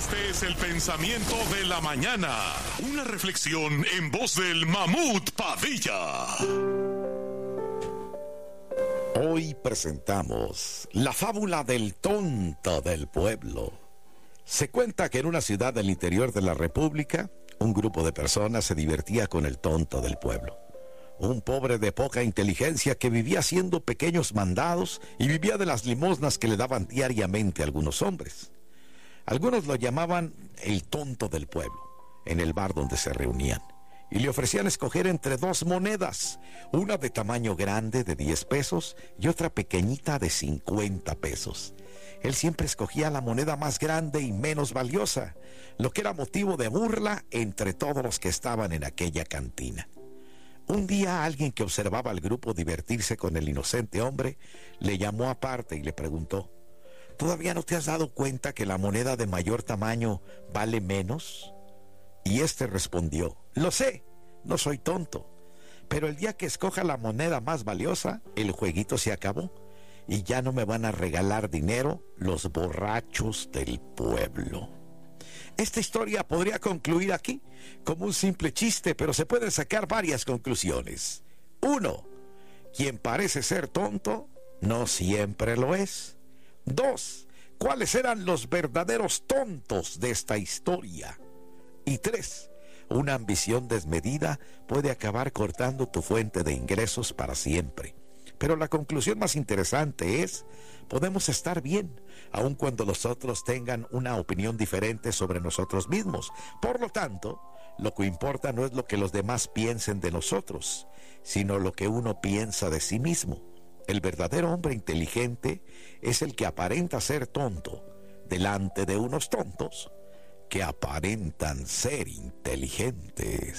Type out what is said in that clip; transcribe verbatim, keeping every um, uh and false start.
Este es el pensamiento de la mañana. Una reflexión en voz del Mamut Padilla. Hoy presentamos la fábula del tonto del pueblo. Se cuenta que en una ciudad del interior de la República, un grupo de personas se divertía con el tonto del pueblo. Un pobre de poca inteligencia que vivía haciendo pequeños mandados y vivía de las limosnas que le daban diariamente algunos hombres. Algunos lo llamaban el tonto del pueblo, en el bar donde se reunían, y le ofrecían escoger entre dos monedas, una de tamaño grande de diez pesos y otra pequeñita de cincuenta pesos. Él siempre escogía la moneda más grande y menos valiosa, lo que era motivo de burla entre todos los que estaban en aquella cantina. Un día alguien que observaba al grupo divertirse con el inocente hombre le llamó aparte y le preguntó: ¿todavía no te has dado cuenta que la moneda de mayor tamaño vale menos? Y éste respondió: lo sé, no soy tonto, pero el día que escoja la moneda más valiosa, el jueguito se acabó y ya no me van a regalar dinero los borrachos del pueblo. Esta historia podría concluir aquí como un simple chiste, pero se pueden sacar varias conclusiones. Uno, quien parece ser tonto no siempre lo es. Dos, ¿cuáles eran los verdaderos tontos de esta historia? Y tres, una ambición desmedida puede acabar cortando tu fuente de ingresos para siempre. Pero la conclusión más interesante es: podemos estar bien, aun cuando los otros tengan una opinión diferente sobre nosotros mismos. Por lo tanto, lo que importa no es lo que los demás piensen de nosotros, sino lo que uno piensa de sí mismo. El verdadero hombre inteligente es el que aparenta ser tonto delante de unos tontos que aparentan ser inteligentes.